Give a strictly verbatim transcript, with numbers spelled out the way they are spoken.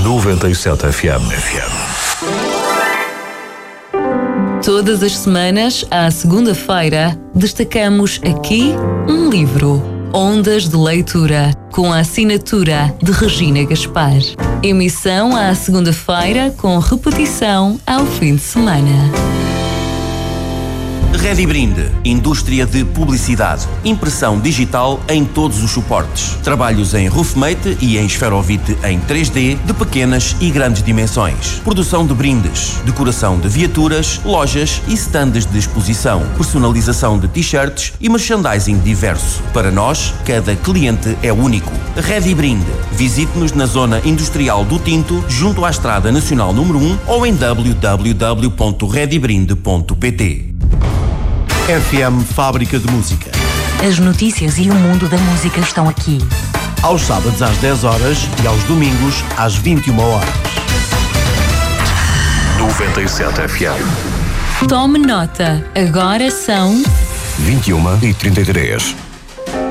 noventa e sete F M. Todas as semanas, à segunda-feira, destacamos aqui um livro. Ondas de Leitura, com a assinatura de Regina Gaspar. Emissão à segunda-feira, com repetição ao fim de semana. Redi Brinde, indústria de publicidade, impressão digital em todos os suportes, trabalhos em roofmate e em esferovite em três D de pequenas e grandes dimensões, produção de brindes, decoração de viaturas, lojas e stands de exposição, personalização de t-shirts e merchandising diverso. Para nós, cada cliente é único. Redi Brinde, visite-nos na zona industrial do Tinto, junto à Estrada Nacional número um ou em w w w ponto redibrinde ponto p t. F M Fábrica de Música. As notícias e o mundo da música estão aqui. Aos sábados às dez horas e aos domingos às vinte e uma horas. noventa e sete F M. Tome nota, agora são vinte e uma e trinta e três.